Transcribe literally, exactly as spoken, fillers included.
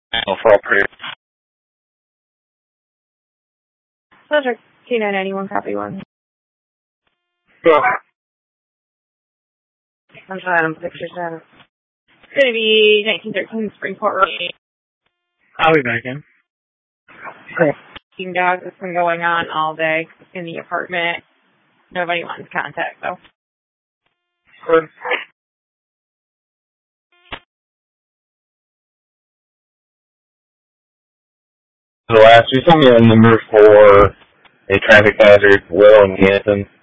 For operator. Subject K nine ninety-one, copy one. Go. I'm trying to picture that. It's going to be nineteen thirteen Springport Road. I'll be back in. Okay. King dogs, it's been going on all day in the apartment. Nobody wants contact, though. Good. The last, you sent me a number for a traffic hazard, Will and Ganson.